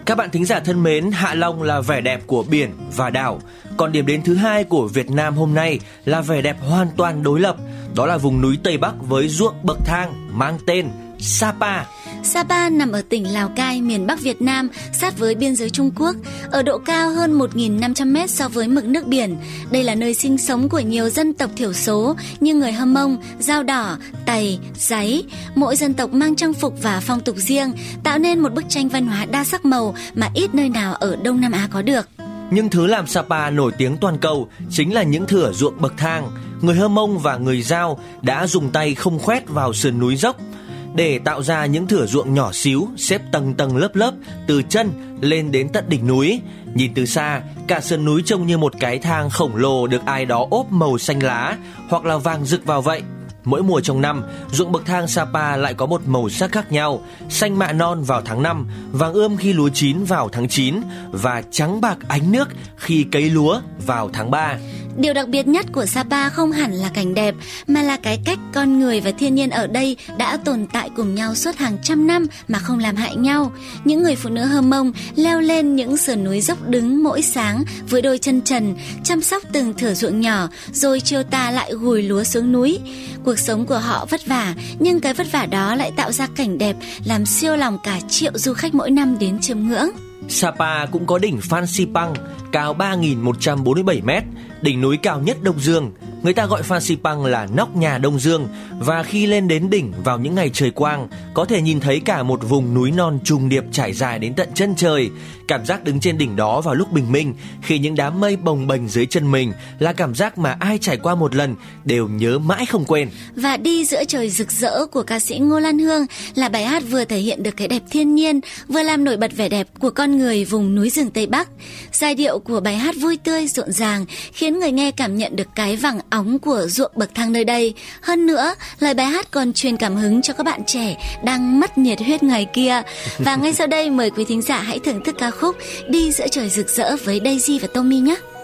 Các bạn thính giả thân mến, Hạ Long là vẻ đẹp của biển và đảo. Còn điểm đến thứ hai của Việt Nam hôm nay là vẻ đẹp hoàn toàn đối lập. Đó là vùng núi Tây Bắc với ruộng bậc thang mang tên Sapa. Sapa nằm ở tỉnh Lào Cai, miền Bắc Việt Nam, sát với biên giới Trung Quốc, ở độ cao hơn 1.500 m so với mực nước biển. Đây là nơi sinh sống của nhiều dân tộc thiểu số như người Hơ Mông, Dao Đỏ, Tày, Dáy. Mỗi dân tộc mang trang phục và phong tục riêng, tạo nên một bức tranh văn hóa đa sắc màu mà ít nơi nào ở Đông Nam Á có được. Nhưng thứ làm Sapa nổi tiếng toàn cầu chính là những thửa ruộng bậc thang. Người Hơ Mông và người Dao đã dùng tay không khoét vào sườn núi dốc để tạo ra những thửa ruộng nhỏ xíu, xếp tầng tầng lớp lớp từ chân lên đến tận đỉnh núi. Nhìn từ xa, cả sườn núi trông như một cái thang khổng lồ được ai đó ốp màu xanh lá hoặc là vàng rực vào vậy. Mỗi mùa trong năm, ruộng bậc thang Sapa lại có một màu sắc khác nhau: xanh mạ non vào tháng 5, vàng ươm khi lúa chín vào tháng 9 và trắng bạc ánh nước khi cấy lúa vào tháng 3. Điều đặc biệt nhất của Sapa không hẳn là cảnh đẹp, mà là cái cách con người và thiên nhiên ở đây đã tồn tại cùng nhau suốt hàng trăm năm mà không làm hại nhau. Những người phụ nữ Hơ Mông leo lên những sườn núi dốc đứng mỗi sáng với đôi chân trần, chăm sóc từng thửa ruộng nhỏ, rồi chiều tà lại gùi lúa xuống núi. Cuộc sống của họ vất vả, nhưng cái vất vả đó lại tạo ra cảnh đẹp làm siêu lòng cả triệu du khách mỗi năm đến chiêm ngưỡng. Sapa cũng có đỉnh Phan Xipang, cao 3.147 m, đỉnh núi cao nhất Đông Dương. Người ta gọi Phan Xipang là nóc nhà Đông Dương, và khi lên đến đỉnh vào những ngày trời quang, có thể nhìn thấy cả một vùng núi non trùng điệp trải dài đến tận chân trời. Cảm giác đứng trên đỉnh đó vào lúc bình minh, khi những đám mây bồng bềnh dưới chân mình, là cảm giác mà ai trải qua một lần đều nhớ mãi không quên. Và Đi giữa trời rực rỡ của ca sĩ Ngô Lan Hương là bài hát vừa thể hiện được cái đẹp thiên nhiên, vừa làm nổi bật vẻ đẹp của con người vùng núi rừng Tây Bắc. Giai điệu của bài hát vui tươi rộn ràng, khiến người nghe cảm nhận được cái vàng óng của ruộng bậc thang nơi đây. Hơn nữa, lời bài hát còn truyền cảm hứng cho các bạn trẻ đang mất nhiệt huyết ngoài kia. Và ngay sau đây, mời quý thính giả hãy thưởng thức ca khúc Đi giữa trời rực rỡ với Daisy và Tommy nhé.